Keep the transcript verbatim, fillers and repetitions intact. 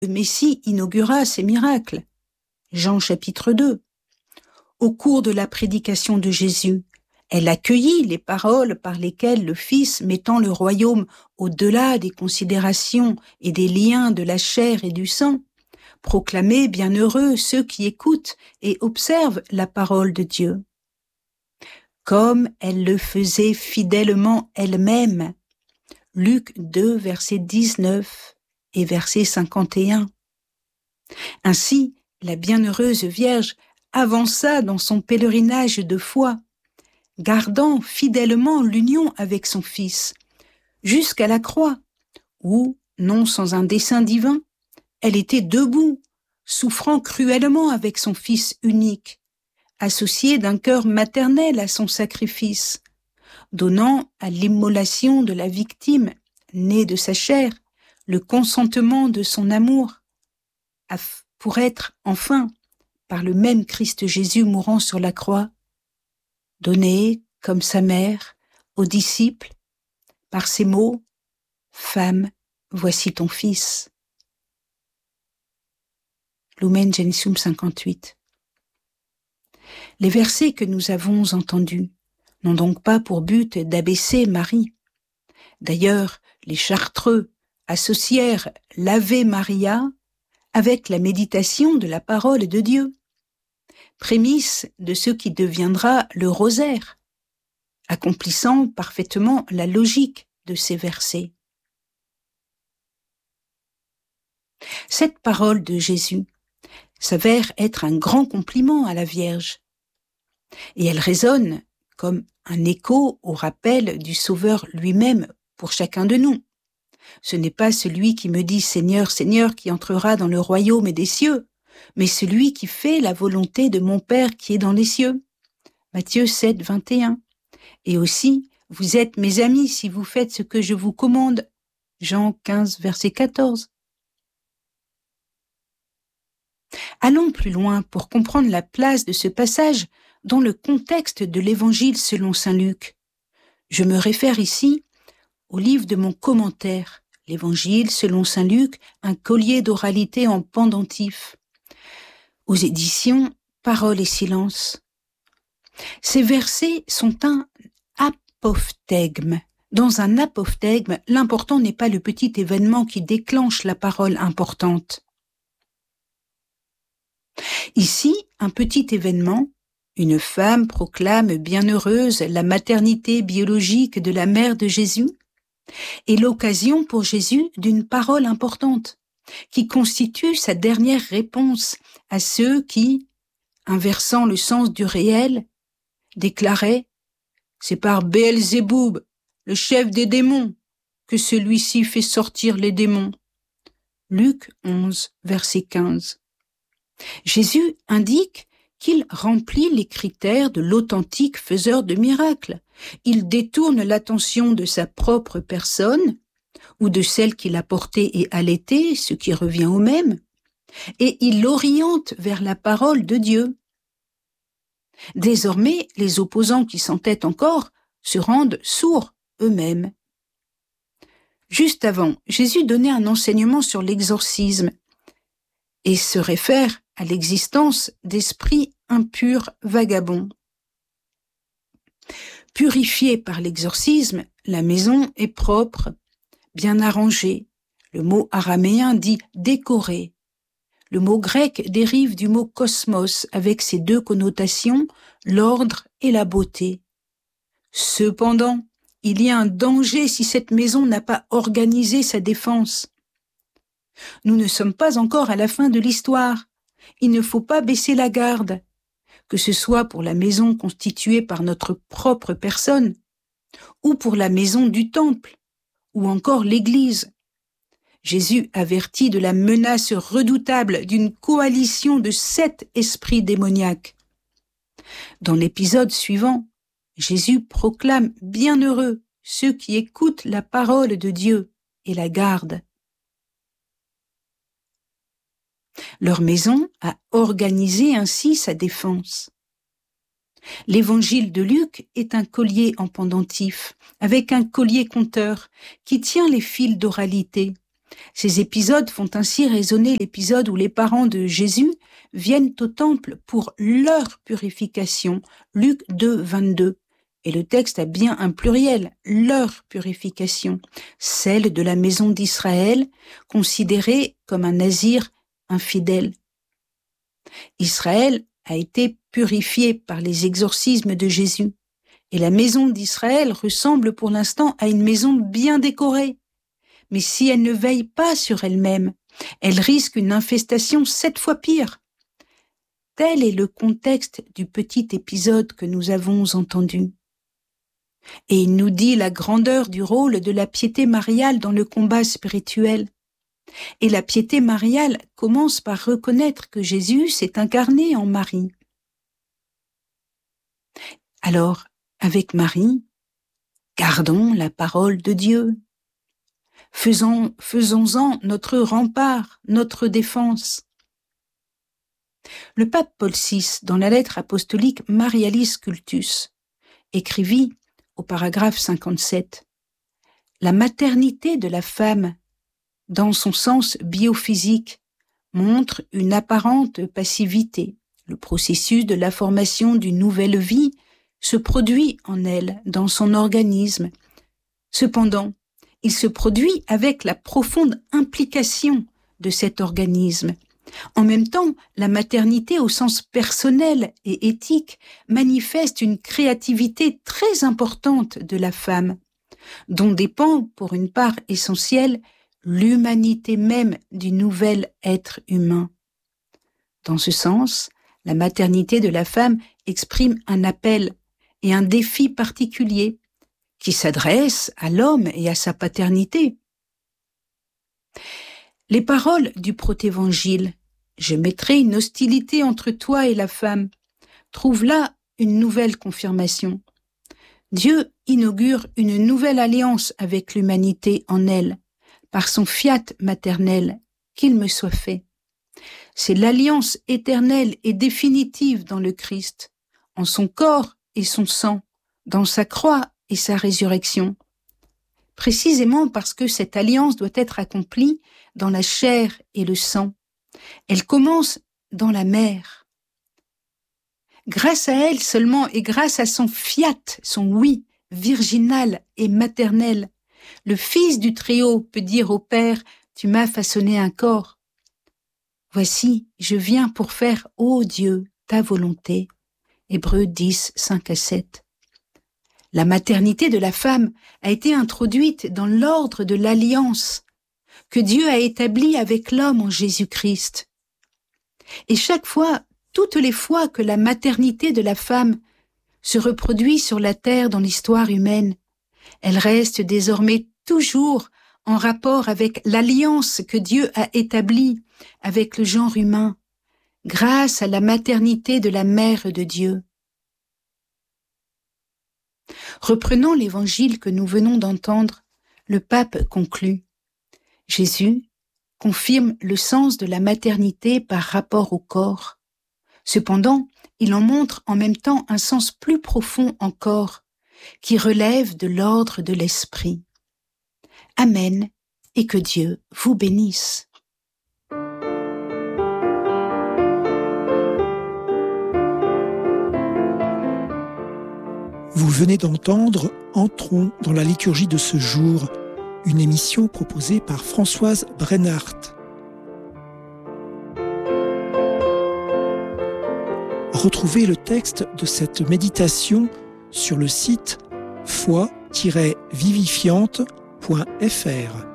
le Messie inaugura ses miracles. Jean chapitre deux. Au cours de la prédication de Jésus, elle accueillit les paroles par lesquelles le Fils, mettant le royaume au-delà des considérations et des liens de la chair et du sang, proclamait bienheureux ceux qui écoutent et observent la parole de Dieu. Comme elle le faisait fidèlement elle-même. Luc deux, verset dix-neuf et verset cinquante et un. Ainsi, la bienheureuse Vierge avança dans son pèlerinage de foi, gardant fidèlement l'union avec son Fils, jusqu'à la croix, où, non sans un dessein divin, elle était debout, souffrant cruellement avec son Fils unique, associé d'un cœur maternel à son sacrifice, donnant à l'immolation de la victime, née de sa chair, le consentement de son amour, pour être, enfin, par le même Christ Jésus mourant sur la croix, donné, comme sa mère, aux disciples, par ces mots, « Femme, voici ton fils ». Lumen Gentium cinquante-huit. Les versets que nous avons entendus n'ont donc pas pour but d'abaisser Marie. D'ailleurs, les Chartreux associèrent l'Ave Maria avec la méditation de la parole de Dieu, prémisse de ce qui deviendra le rosaire, accomplissant parfaitement la logique de ces versets. Cette parole de Jésus s'avère être un grand compliment à la Vierge, et elle résonne comme un écho au rappel du Sauveur lui-même pour chacun de nous. Ce n'est pas celui qui me dit « Seigneur, Seigneur » qui entrera dans le royaume des cieux, mais celui qui fait la volonté de mon Père qui est dans les cieux. Matthieu sept, vingt et un. Et aussi, vous êtes mes amis si vous faites ce que je vous commande. Jean quinze, verset quatorze. Allons plus loin pour comprendre la place de ce passage dans le contexte de l'Évangile selon saint Luc. Je me réfère ici au livre de mon commentaire, l'Évangile selon saint Luc, un collier d'oralité en pendentif, aux éditions Parole et Silence. Ces versets sont un apophthegme. Dans un apophthegme, l'important n'est pas le petit événement qui déclenche la parole importante. Ici, un petit événement, une femme proclame bienheureuse la maternité biologique de la mère de Jésus, est l'occasion pour Jésus d'une parole importante, qui constitue sa dernière réponse à ceux qui, inversant le sens du réel, déclaraient « C'est par Béelzéboub, le chef des démons, que celui-ci fait sortir les démons. » Luc onze, verset quinze. Jésus indique qu'il remplit les critères de l'authentique faiseur de miracles. Il détourne l'attention de sa propre personne, ou de celle qu'il a portée et allaitée, ce qui revient au même, et il l'oriente vers la parole de Dieu. Désormais, les opposants qui s'entêtent encore se rendent sourds eux-mêmes. Juste avant, Jésus donnait un enseignement sur l'exorcisme et se réfère à l'existence d'esprits impurs vagabonds. Purifiée par l'exorcisme, la maison est propre, bien arrangée. Le mot araméen dit « décoré ». Le mot grec dérive du mot « cosmos » avec ses deux connotations, l'ordre et la beauté. Cependant, il y a un danger si cette maison n'a pas organisé sa défense. Nous ne sommes pas encore à la fin de l'histoire. Il ne faut pas baisser la garde, que ce soit pour la maison constituée par notre propre personne, ou pour la maison du temple, ou encore l'Église. Jésus avertit de la menace redoutable d'une coalition de sept esprits démoniaques. Dans l'épisode suivant, Jésus proclame bienheureux ceux qui écoutent la parole de Dieu et la gardent. Leur maison a organisé ainsi sa défense. L'évangile de Luc est un collier en pendentif, avec un collier compteur qui tient les fils d'oralité, Ces épisodes font ainsi résonner l'épisode où les parents de Jésus viennent au temple pour leur purification, Luc deux, vingt-deux. Et le texte a bien un pluriel, leur purification, celle de la maison d'Israël, considérée comme un nazir infidèle. Israël a été purifié par les exorcismes de Jésus, et la maison d'Israël ressemble pour l'instant à une maison bien décorée. Mais si elle ne veille pas sur elle-même, elle risque une infestation sept fois pire. Tel est le contexte du petit épisode que nous avons entendu. Et il nous dit la grandeur du rôle de la piété mariale dans le combat spirituel. Et la piété mariale commence par reconnaître que Jésus s'est incarné en Marie. Alors, avec Marie, gardons la parole de Dieu. Faisons, faisons-en notre rempart, notre défense. Le pape Paul six, dans la lettre apostolique Marialis Cultus, écrivit au paragraphe cinquante-sept, « La maternité de la femme, dans son sens biophysique, montre une apparente passivité. Le processus de la formation d'une nouvelle vie se produit en elle, dans son organisme. Cependant, il se produit avec la profonde implication de cet organisme. En même temps, la maternité au sens personnel et éthique manifeste une créativité très importante de la femme, dont dépend, pour une part essentielle, l'humanité même du nouvel être humain. Dans ce sens, la maternité de la femme exprime un appel et un défi particulier qui s'adresse à l'homme et à sa paternité. Les paroles du protévangile « Je mettrai une hostilité entre toi et la femme » trouvent là une nouvelle confirmation. Dieu inaugure une nouvelle alliance avec l'humanité en elle, par son fiat maternel, qu'il me soit fait. C'est l'alliance éternelle et définitive dans le Christ, en son corps et son sang, dans sa croix et sa résurrection. Précisément parce que cette alliance doit être accomplie dans la chair et le sang. Elle commence dans la mère. Grâce à elle seulement et grâce à son fiat, son oui, virginal et maternel, le Fils du Très-Haut peut dire au Père, « Tu m'as façonné un corps. Voici, je viens pour faire, ô Dieu, ta volonté. » Hébreux dix, cinq à sept. La maternité de la femme a été introduite dans l'ordre de l'alliance que Dieu a établi avec l'homme en Jésus-Christ. Et chaque fois, toutes les fois que la maternité de la femme se reproduit sur la terre dans l'histoire humaine, elle reste désormais toujours en rapport avec l'alliance que Dieu a établie avec le genre humain, grâce à la maternité de la Mère de Dieu. Reprenant l'évangile que nous venons d'entendre, le pape conclut « Jésus confirme le sens de la maternité par rapport au corps. Cependant, il en montre en même temps un sens plus profond encore, qui relève de l'ordre de l'esprit. Amen, et que Dieu vous bénisse. » Vous venez d'entendre « Entrons dans la liturgie de ce jour », une émission proposée par Françoise Brennart. Retrouvez le texte de cette méditation sur le site foi tiret vivifiante point f r.